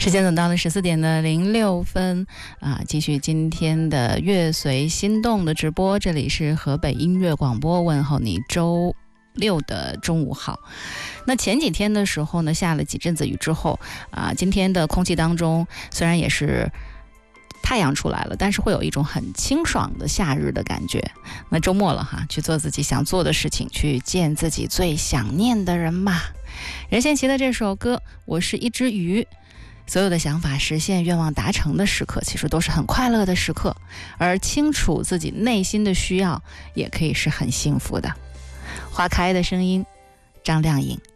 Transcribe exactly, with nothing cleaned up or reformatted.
时间等到了十四点的零六分啊，继续今天的乐随心动的直播，这里是河北音乐广播，问候你周六的中午好。那前几天的时候呢，下了几阵子雨之后啊，今天的空气当中虽然也是太阳出来了，但是会有一种很清爽的夏日的感觉。那周末了哈，去做自己想做的事情，去见自己最想念的人嘛。任贤齐的这首歌《我是一只鱼》，所有的想法实现、愿望达成的时刻，其实都是很快乐的时刻，而清楚自己内心的需要，也可以是很幸福的。花开的声音，张靓颖。